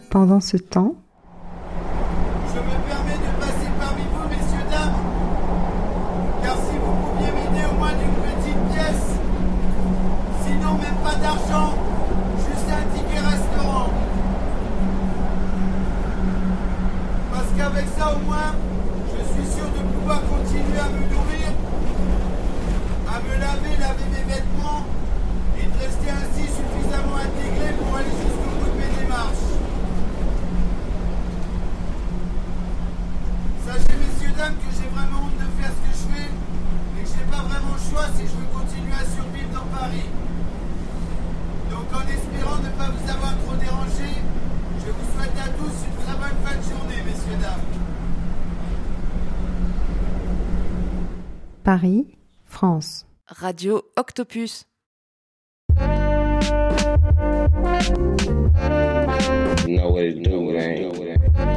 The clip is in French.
Pendant ce temps, je me permets de passer parmi vous, messieurs, dames, car si vous pouviez m'aider au moins d'une petite pièce, sinon même pas d'argent, juste un ticket restaurant. Parce qu'avec ça au moins, je suis sûr de pouvoir continuer à me nourrir, à me laver mes vêtements et de rester ainsi suffisamment intégré pour aller jusqu'au bout de mes démarches. Sachez, messieurs, dames, que j'ai vraiment honte de faire ce que je fais et que je n'ai pas vraiment le choix si je veux continuer à survivre dans Paris. Donc en espérant ne pas vous avoir trop dérangé, je vous souhaite à tous une très bonne fin de journée, messieurs, dames. Paris, France. Radio Octopus. Know what it do, man.